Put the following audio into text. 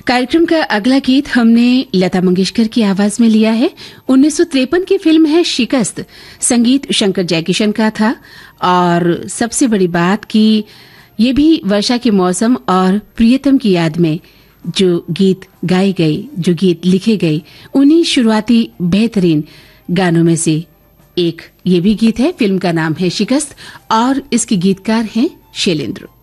कार्यक्रम का अगला गीत हमने लता मंगेशकर की आवाज में लिया है। 1953 की फिल्म है शिकस्त। संगीत शंकर जयकिशन का था और सबसे बड़ी बात कि ये भी वर्षा के मौसम और प्रियतम की याद में जो गीत गाए गए, जो गीत लिखे गए, उन्हीं शुरुआती बेहतरीन गानों में से एक ये भी गीत है। फिल्म का नाम है शिकस्त और इसके गीतकार हैं शैलेंद्र।